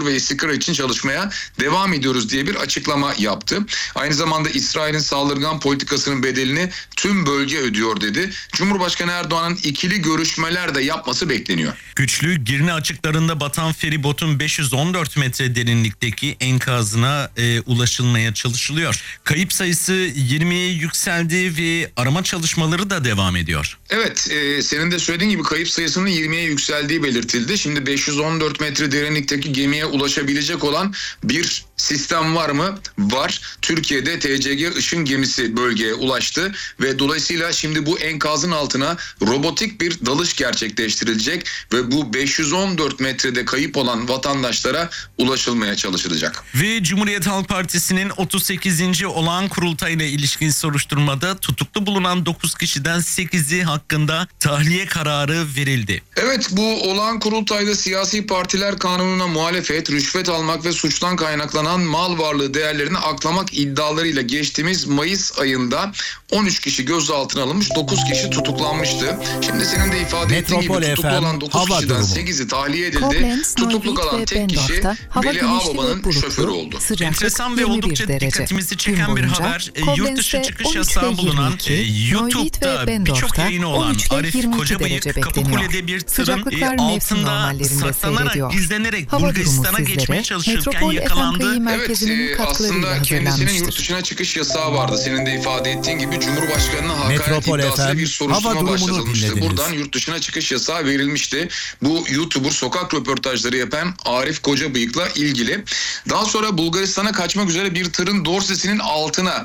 ve istikrar için çalışmaya devam ediyoruz diye bir açıklama yaptı. Aynı zamanda İsrail'in saldırgan politikasının bedelini tüm bölge ödüyor dedi. Cumhurbaşkanı Erdoğan'ın ikili görüşmeler de yapması bekleniyor. Güçlü Girne açıklarında batan feribotun 514 metre derinlikteki enkazına ulaşılmaya çalışılıyor. Kayıp sayısı 20'ye yükseldi ve arama çalışmaları da devam ediyor. Evet, senin de söylediğin gibi kayıp sayısının 20'ye yükseldiği belirtildi. Şimdi 514 metre derinlikteki gemiye ulaşabilecek olan bir sistem var mı? Var. Türkiye'de TCG Işın gemisi bölgeye ulaştı ve dolayısıyla şimdi bu enkazın altına robotik bir dalış gerçekleştirilecek ve bu 514 metrede kayıp olan vatandaşlara ulaşılmaya çalışılacak. Ve Cumhuriyet Halk Partisi'nin 38. olağan kurultayına ilişkin soruşturmada tutuklu bulunan 9 kişiden 8'i hakkında tahliye kararı verildi. Evet, bu olağan kurultayda siyasi partiler kanununa muhalefet, rüşvet almak ve suçtan kaynaklanan mal varlığı değerlerini aklamak iddialarıyla geçtiğimiz Mayıs ayında 13 kişi gözaltına alınmış, 9 kişi tutuklanmıştı. Şimdi senin de ifade ettiğin gibi tutuklu olan 9 kişiden 8'i tahliye edildi. Tutuklu kalan tek kişi Veli Ağbaba'nın şoförü oldu. Enteresan ve oldukça dikkatimizi çeken bir haber. Yurt dışı çıkış yasağı bulunan YouTube'da birçok yayını olan Arif Kocabıyık Kapıkule'de bir tırın altında saklanarak gizlenerek Bulgaristan'a geçmeye çalışırken yakalandı. Evet, aslında kendisinin yurt dışına çıkış yasağı vardı. Senin de ifade ettiğin gibi Cumhurbaşkanı'na hakaret iddiasıyla bir soruşturma başlatılmıştı. Buradan yurt dışına çıkış yasağı verilmişti. Bu YouTuber sokak röportajları yapan Arif Kocabıyık'la ilgili. Daha sonra Bulgaristan'a kaçmak üzere bir tırın dorsesinin altına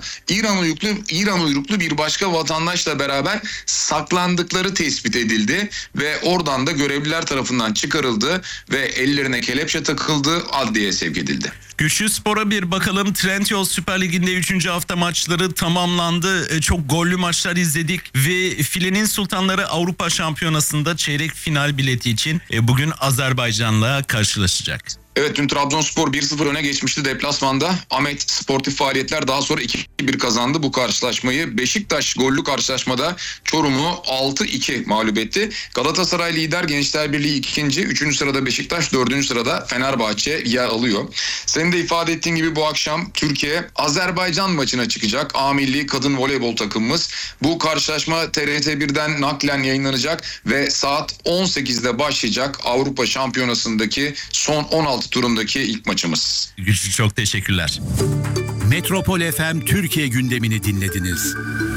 İran uyruklu bir başka vatandaşla beraber saklandıkları tespit edildi ve oradan da görevliler tarafından çıkarıldı ve ellerine kelepçe takıldı, adliyeye sevk edildi. Güçlü Spor'a bir bakalım. Trendyol Süper Ligi'nde 3. hafta maçları tamamlandı. Çok gollü maçlar izledik ve Filenin Sultanları Avrupa Şampiyonası'nda çeyrek final bileti için bugün Azerbaycan'la karşılaşacak. Evet, dün Trabzonspor 1-0 öne geçmişti deplasmanda. Ahmet Sportif Faaliyetler daha sonra 2-1 kazandı bu karşılaşmayı. Beşiktaş gollü karşılaşmada Çorum'u 6-2 mağlup etti. Galatasaray lider, Gençler Birliği 2. 3. sırada Beşiktaş, 4. sırada Fenerbahçe yer alıyor. Senin de ifade ettiğin gibi bu akşam Türkiye Azerbaycan maçına çıkacak. A milli kadın voleybol takımımız. Bu karşılaşma TRT1'den naklen yayınlanacak ve saat 18'de başlayacak Avrupa Şampiyonası'ndaki son 16 turundaki ilk maçımız. Güçlü, çok teşekkürler. Metropol FM Türkiye gündemini dinlediniz.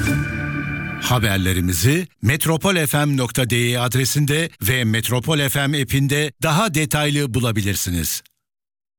Haberlerimizi metropolfm.de adresinde ve Metropol FM app'inde daha detaylı bulabilirsiniz.